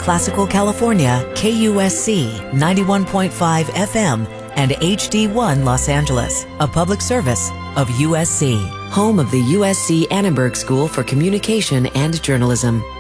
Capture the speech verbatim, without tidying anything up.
Classical California, K U S C ninety-one point five F M, and H D one Los Angeles, a public service of U S C, home of the U S C Annenberg School for Communication and Journalism.